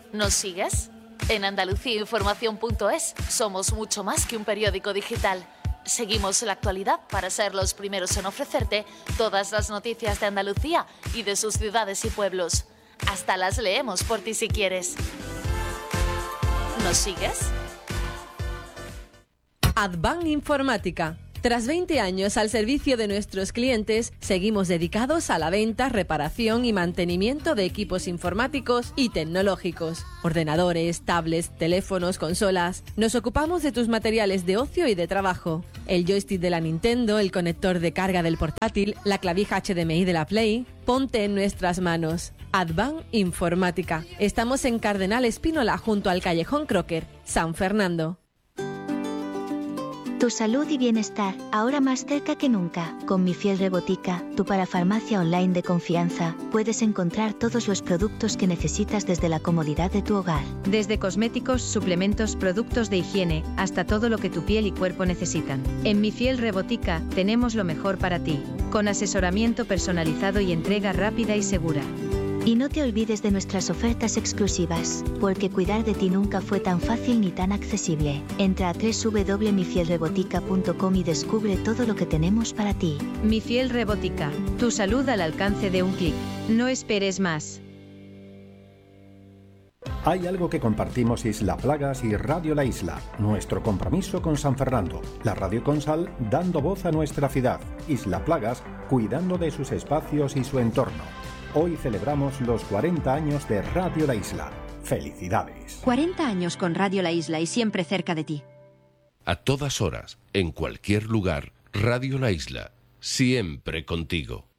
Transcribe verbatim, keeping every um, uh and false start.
¿Nos sigues? En andalucía información punto es somos mucho más que un periódico digital. Seguimos la actualidad para ser los primeros en ofrecerte todas las noticias de Andalucía y de sus ciudades y pueblos. Hasta las leemos por ti si quieres. ¿Nos sigues? Advan Informática. Tras veinte años al servicio de nuestros clientes, seguimos dedicados a la venta, reparación y mantenimiento de equipos informáticos y tecnológicos. Ordenadores, tablets, teléfonos, consolas. Nos ocupamos de tus materiales de ocio y de trabajo. El joystick de la Nintendo, el conector de carga del portátil, la clavija H D M I de la Play. Ponte en nuestras manos. Advan Informática. Estamos en Cardenal Espínola junto al Callejón Crocker, San Fernando. Tu salud y bienestar, ahora más cerca que nunca. Con Mi Fiel Rebotica, tu parafarmacia online de confianza, puedes encontrar todos los productos que necesitas desde la comodidad de tu hogar. Desde cosméticos, suplementos, productos de higiene, hasta todo lo que tu piel y cuerpo necesitan. En Mi Fiel Rebotica, tenemos lo mejor para ti, con asesoramiento personalizado y entrega rápida y segura. Y no te olvides de nuestras ofertas exclusivas, porque cuidar de ti nunca fue tan fácil ni tan accesible. Entra a doble u doble u doble u punto mi fiel rebotica punto com y descubre todo lo que tenemos para ti. Mi Fiel Rebotica, tu salud al alcance de un clic. No esperes más. Hay algo que compartimos Isla Plagas y Radio La Isla, nuestro compromiso con San Fernando, la radio con sal dando voz a nuestra ciudad, Isla Plagas cuidando de sus espacios y su entorno. Hoy celebramos los cuarenta años de Radio La Isla. ¡Felicidades! cuarenta años con Radio La Isla y siempre cerca de ti. A todas horas, en cualquier lugar, Radio La Isla, siempre contigo.